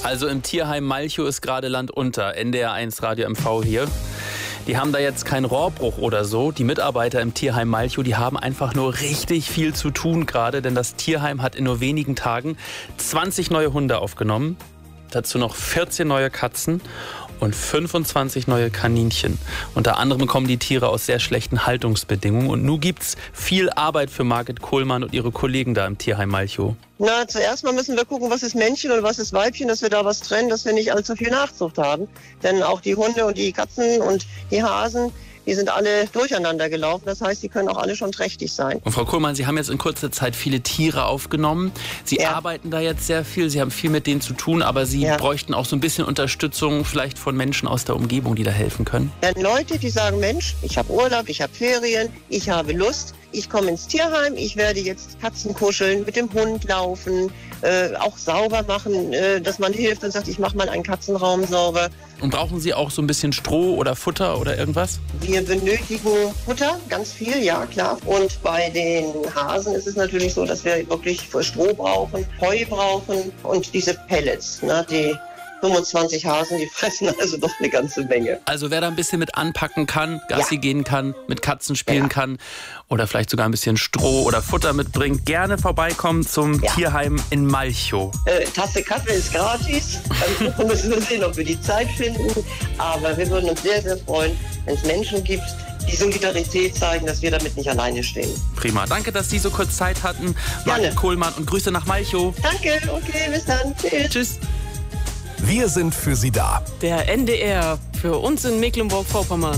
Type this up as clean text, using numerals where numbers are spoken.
Also im Tierheim Malchow ist gerade Land unter. NDR1 Radio MV hier. Die haben da jetzt keinen Rohrbruch oder so. Die Mitarbeiter im Tierheim Malchow, die haben einfach nur richtig viel zu tun gerade. Denn das Tierheim hat in nur wenigen Tagen 20 neue Hunde aufgenommen. Dazu noch 14 neue Katzen und 25 neue Kaninchen. Unter anderem kommen die Tiere aus sehr schlechten Haltungsbedingungen. Und nun gibt's viel Arbeit für Margit Kohlmann und ihre Kollegen da im Tierheim Malchow. Na, zuerst mal müssen wir gucken, was ist Männchen und was ist Weibchen, dass wir da was trennen, dass wir nicht allzu viel Nachzucht haben. Denn auch die Hunde und die Katzen und die Hasen, die sind alle durcheinander gelaufen. Das heißt, die können auch alle schon trächtig sein. Und Frau Kohlmann, Sie haben jetzt in kurzer Zeit viele Tiere aufgenommen. Sie arbeiten da jetzt sehr viel, Sie haben viel mit denen zu tun, aber Sie bräuchten auch so ein bisschen Unterstützung vielleicht von Menschen aus der Umgebung, die da helfen können. Denn Leute, die sagen, Mensch, ich habe Urlaub, ich habe Ferien, ich habe Lust, ich komme ins Tierheim, ich werde jetzt Katzen kuscheln, mit dem Hund laufen, auch sauber machen, dass man hilft und sagt, ich mache mal einen Katzenraum sauber. Und brauchen Sie auch so ein bisschen Stroh oder Futter oder irgendwas? Wir benötigen Futter, ganz viel, ja klar. Und bei den Hasen ist es natürlich so, dass wir wirklich Stroh brauchen, Heu brauchen und diese Pellets, ne, die 25 Hasen, die fressen also doch eine ganze Menge. Also wer da ein bisschen mit anpacken kann, Gassi gehen kann, mit Katzen spielen kann oder vielleicht sogar ein bisschen Stroh oder Futter mitbringt, gerne vorbeikommen zum Tierheim in Malchow. Tasse Kaffee ist gratis. Dann müssen wir sehen, ob wir die Zeit finden. Aber wir würden uns sehr, sehr freuen, wenn es Menschen gibt, die Solidarität zeigen, dass wir damit nicht alleine stehen. Prima. Danke, dass Sie so kurz Zeit hatten. Margit Kohlmann und Grüße nach Malchow. Danke, okay, bis dann. Tschüss. Tschüss. Wir sind für Sie da. Der NDR für uns in Mecklenburg-Vorpommern.